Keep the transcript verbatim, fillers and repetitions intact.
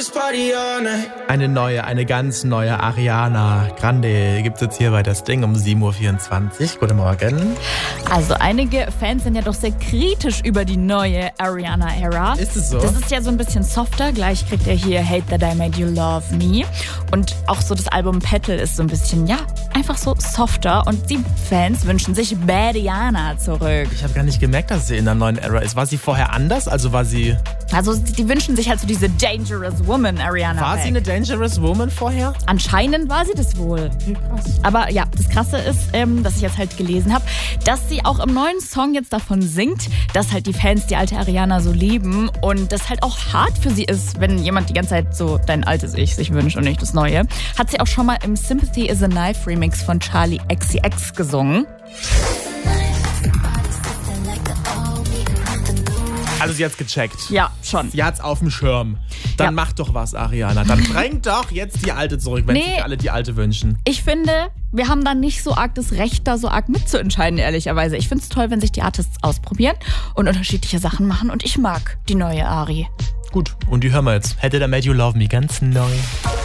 Eine neue, eine ganz neue Ariana Grande gibt es jetzt hier bei das Ding um sieben Uhr vierundzwanzig. Guten Morgen. Also einige Fans sind ja doch sehr kritisch über die neue Ariana-Ära. Ist es so? Das ist ja so ein bisschen softer. Gleich kriegt er hier Hate That I Made You Love Me. Und auch so das Album Petal ist so ein bisschen, ja, einfach so softer. Und die Fans wünschen sich Badiana zurück. Ich habe gar nicht gemerkt, dass sie in der neuen Ära ist. War sie vorher anders? Also war sie... Also die wünschen sich halt so diese Dangerous Woman Ariana War weg. sie eine Dangerous Woman vorher? Anscheinend war sie das wohl. Krass. Aber ja, das Krasse ist, ähm, dass ich jetzt halt gelesen habe, dass sie auch im neuen Song jetzt davon singt, dass halt die Fans die alte Ariana so lieben und das halt auch hart für sie ist, wenn jemand die ganze Zeit so dein altes Ich sich wünscht und nicht das Neue. Hat sie auch schon mal im Sympathy is a Knife Remix von Charli X C X gesungen. Also sie hat's gecheckt. Ja, schon. Sie hat's auf dem Schirm. Dann Ja. mach doch was, Ariana. Dann bring doch jetzt die alte zurück, wenn Nee. sich alle die alte wünschen. Ich finde, wir haben da nicht so arg das Recht, da so arg mitzuentscheiden, ehrlicherweise. Ich finde es toll, wenn sich die Artists ausprobieren und unterschiedliche Sachen machen und ich mag die neue Ari. Gut, und die hören wir jetzt. Hate That I Made You Love Me, ganz neu.